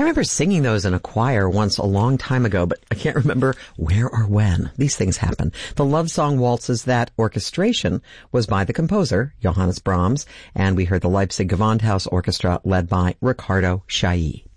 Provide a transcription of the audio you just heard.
I remember singing those in a choir once a long time ago, but I can't remember where or when. These things happen. The love song waltzes, that orchestration was by the composer, Johannes Brahms, and we heard the Leipzig Gewandhaus Orchestra led by Riccardo Chailly.